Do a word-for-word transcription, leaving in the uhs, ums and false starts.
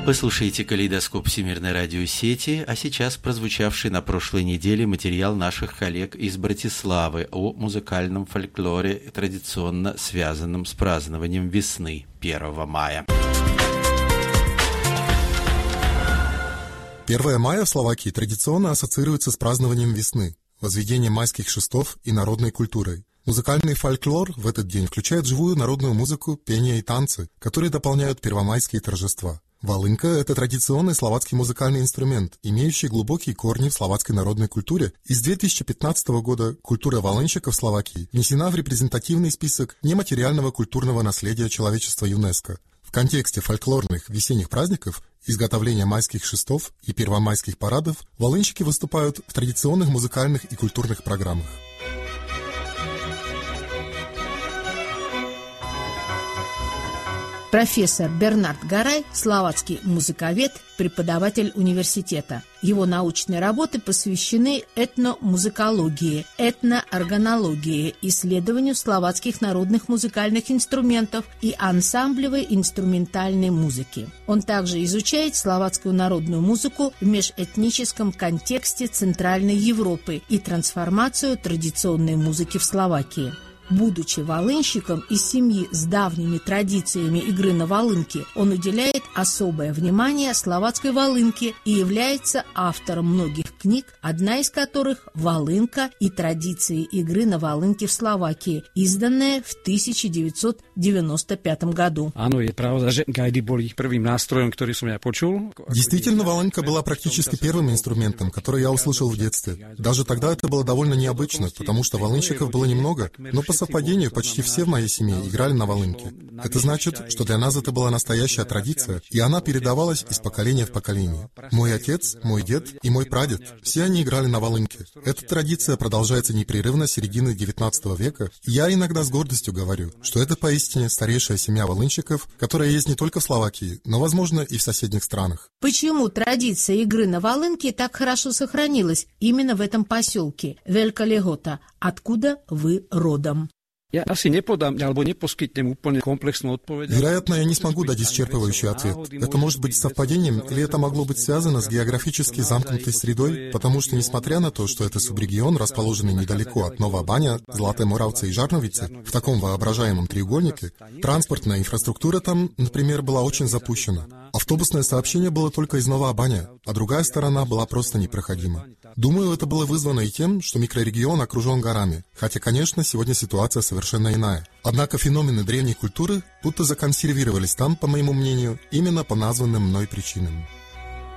Вы слушаете «Калейдоскоп Всемирной радиосети», а сейчас прозвучавший на прошлой неделе материал наших коллег из Братиславы о музыкальном фольклоре, традиционно связанном с празднованием весны первого мая. первое мая в Словакии традиционно ассоциируется с празднованием весны, возведением майских шестов и народной культурой. Музыкальный фольклор в этот день включает живую народную музыку, пение и танцы, которые дополняют первомайские торжества. Волынка – это традиционный словацкий музыкальный инструмент, имеющий глубокие корни в словацкой народной культуре, и с две тысячи пятнадцатого года культура волынщиков в Словакии внесена в репрезентативный список нематериального культурного наследия человечества ЮНЕСКО. В контексте фольклорных весенних праздников, изготовления майских шестов и первомайских парадов волынщики выступают в традиционных музыкальных и культурных программах. Профессор Бернард Гарай – словацкий музыковед, преподаватель университета. Его научные работы посвящены этномузыкологии, этноорганологии, исследованию словацких народных музыкальных инструментов и ансамблевой инструментальной музыки. Он также изучает словацкую народную музыку в межэтническом контексте Центральной Европы и трансформацию традиционной музыки в Словакии. Будучи волынщиком из семьи с давними традициями игры на волынке, он уделяет особое внимание словацкой волынке и является автором многих книг, одна из которых «Волынка и традиции игры на волынке в Словакии», изданная в тысяча девятьсот девяносто пятом году. Действительно, волынка была практически первым инструментом, который я услышал в детстве. Даже тогда это было довольно необычно, потому что волынщиков было немного, но по совпадению почти все в моей семье играли на волынке. Это значит, что для нас это была настоящая традиция, и она передавалась из поколения в поколение. Мой отец, мой дед и мой прадед – все они играли на волынке. Эта традиция продолжается непрерывно с середины девятнадцатого века, и я иногда с гордостью говорю, что это поистине старейшая семья волынщиков, которая есть не только в Словакии, но, возможно, и в соседних странах. Почему традиция игры на волынке так хорошо сохранилась именно в этом поселке Велика Легота, откуда вы родом? Вероятно, я не смогу дать исчерпывающий ответ. Это может быть совпадением, или это могло быть связано с географически замкнутой средой, потому что, несмотря на то, что это субрегион, расположенный недалеко от Нова Баня, Златой Моравцы и Жарновицы, в таком воображаемом треугольнике, транспортная инфраструктура там, например, была очень запущена. Автобусное сообщение было только из Нова Баня, а другая сторона была просто непроходима. Думаю, это было вызвано и тем, что микрорегион окружен горами, хотя, конечно, сегодня ситуация совершенно иная. Однако феномены древней культуры будто законсервировались там, по моему мнению, именно по названным мной причинам.